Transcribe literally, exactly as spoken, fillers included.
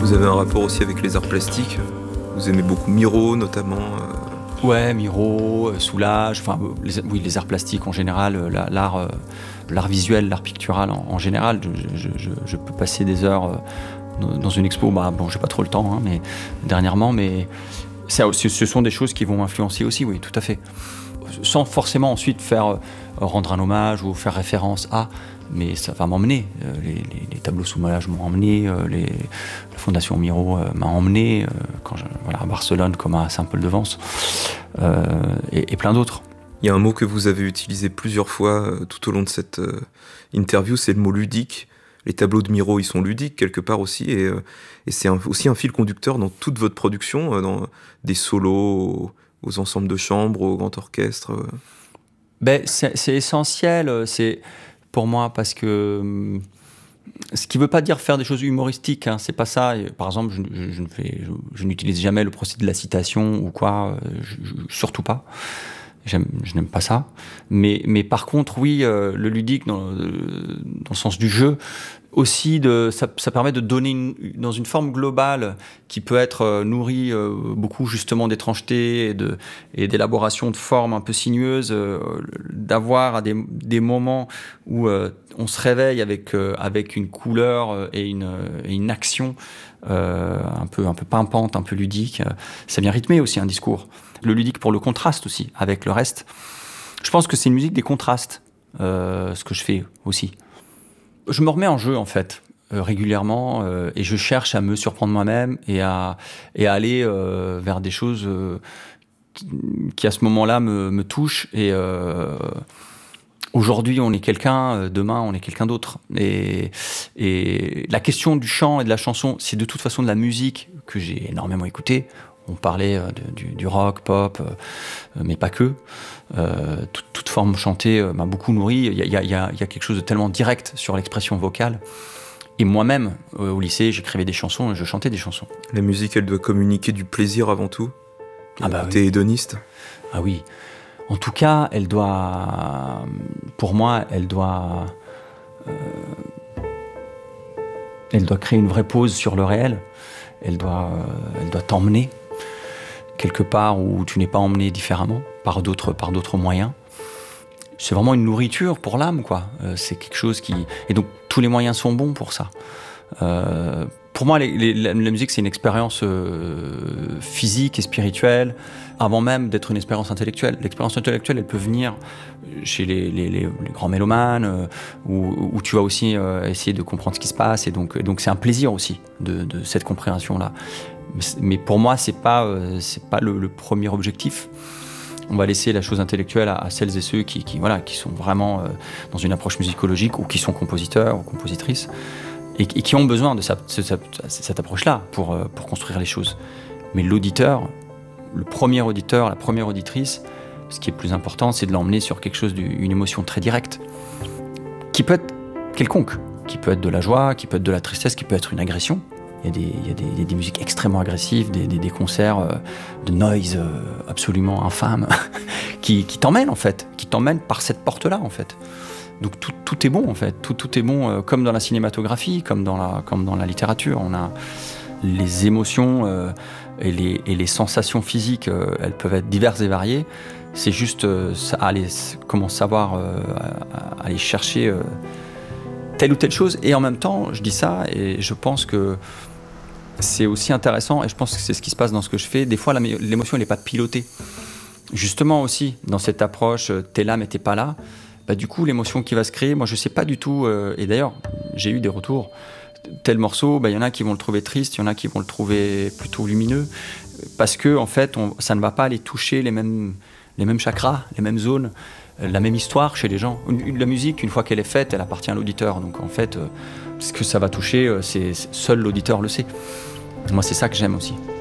Vous avez un rapport aussi avec les arts plastiques. Vous aimez beaucoup Miro, notamment. Euh... Ouais, Miro, euh, Soulage, enfin, les, oui, les arts plastiques en général, euh, l'art, euh, l'art visuel, l'art pictural en, en général. Je, je, je, je peux passer des heures euh, dans une expo, bah, bon, j'ai pas trop le temps, hein, mais dernièrement, mais ça, ce sont des choses qui vont m'influencer aussi, oui, tout à fait. Sans forcément ensuite faire euh, rendre un hommage ou faire référence à, mais ça va m'emmener. Euh, les, les, les tableaux Soulage m'ont emmené, euh, les, la Fondation Miro euh, m'a emmené, euh, quand je, voilà, à Barcelone comme à Saint-Paul-de-Vence, euh, et, et plein d'autres. Il y a un mot que vous avez utilisé plusieurs fois euh, tout au long de cette euh, interview, c'est le mot ludique. Les tableaux de Miro, ils sont ludiques quelque part aussi, et, euh, et c'est un, aussi un fil conducteur dans toute votre production, euh, dans des solos aux, aux ensembles de chambre, au grand orchestre. Euh. Ben, c'est, c'est essentiel, c'est pour moi, parce que ce qui ne veut pas dire faire des choses humoristiques, hein, c'est pas ça. Et, par exemple, je, je, je, ne fais, je, je n'utilise jamais le procédé de la citation ou quoi, je, je, surtout pas. J'aime, je n'aime pas ça. Mais, mais par contre, oui, euh, le ludique, dans, euh, dans le sens du jeu, aussi, de, ça, ça permet de donner une, dans une forme globale qui peut être euh, nourrie euh, beaucoup justement d'étrangeté et, de, et d'élaboration de formes un peu sinueuses, euh, d'avoir à des, des moments où euh, on se réveille avec, euh, avec une couleur et une, et une action euh, un peu, un peu pimpante, un peu ludique. Ça vient rythmer aussi un discours. Le ludique pour le contraste aussi avec le reste. Je pense que c'est une musique des contrastes, euh, ce que je fais aussi. Je me remets en jeu en fait euh, régulièrement euh, et je cherche à me surprendre moi-même et à, et à aller euh, vers des choses euh, qui, qui à ce moment-là me, me touchent. Et euh, aujourd'hui on est quelqu'un, demain on est quelqu'un d'autre. Et, et la question du chant et de la chanson, c'est de toute façon de la musique que j'ai énormément écoutée. On parlait euh, de, du, du rock, pop, euh, mais pas que. Euh, toute, toute forme chantée euh, m'a beaucoup nourri. Il y a, y, a, y a quelque chose de tellement direct sur l'expression vocale. Et moi-même, euh, au lycée, j'écrivais des chansons et je chantais des chansons. La musique, elle doit communiquer du plaisir avant tout. Ah bah T'es oui. hédoniste. Ah oui. En tout cas, elle doit... Pour moi, elle doit... Euh, elle doit créer une vraie pause sur le réel. Elle doit, euh, elle doit t'emmener quelque part où tu n'es pas emmené différemment, par d'autres, par d'autres moyens. C'est vraiment une nourriture pour l'âme, quoi. Euh, c'est quelque chose qui... Et donc, tous les moyens sont bons pour ça. Euh, pour moi, les, les, la, la musique, c'est une expérience euh, physique et spirituelle, avant même d'être une expérience intellectuelle. L'expérience intellectuelle, elle peut venir chez les, les, les, les grands mélomanes, euh, où, où tu vas aussi euh, essayer de comprendre ce qui se passe. Et donc, donc c'est un plaisir aussi de, de cette compréhension-là. Mais pour moi, c'est pas, euh, c'est pas le, le premier objectif. On va laisser la chose intellectuelle à, à celles et ceux qui, qui, voilà, qui sont vraiment euh, dans une approche musicologique ou qui sont compositeurs ou compositrices et, et qui ont besoin de sa, cette, cette approche-là pour, euh, pour construire les choses. Mais l'auditeur, le premier auditeur, la première auditrice, ce qui est plus important, c'est de l'emmener sur quelque chose, d'une émotion très directe, qui peut être quelconque, qui peut être de la joie, qui peut être de la tristesse, qui peut être une agression. Il y a des, il y a des, il y a des musiques extrêmement agressives, des, des, des concerts euh, de noise euh, absolument infâmes qui, qui t'emmènent en fait, qui t'emmènent par cette porte-là en fait. Donc tout, tout est bon en fait, tout, tout est bon euh, comme dans la cinématographie, comme dans la, comme dans la littérature. On a les émotions euh, et, les, et les sensations physiques, euh, elles peuvent être diverses et variées. C'est juste euh, aller, comment savoir euh, aller chercher euh, telle ou telle chose. Et en même temps, je dis ça et je pense que c'est aussi intéressant, et je pense que c'est ce qui se passe dans ce que je fais. Des fois, la, l'émotion, elle n'est pas pilotée. Justement aussi, dans cette approche, t'es là, mais t'es pas là, bah, du coup, l'émotion qui va se créer, moi, je sais pas du tout, euh, et d'ailleurs, j'ai eu des retours, tel morceau, bah, y en a qui vont le trouver triste, il y en a qui vont le trouver plutôt lumineux, parce que, en fait, on, ça ne va pas aller toucher les mêmes, les mêmes chakras, les mêmes zones, euh, la même histoire chez les gens. Une, la musique, une fois qu'elle est faite, elle appartient à l'auditeur, donc en fait... Euh, ce que ça va toucher, c'est, seul l'auditeur le sait. Moi, c'est ça que j'aime aussi.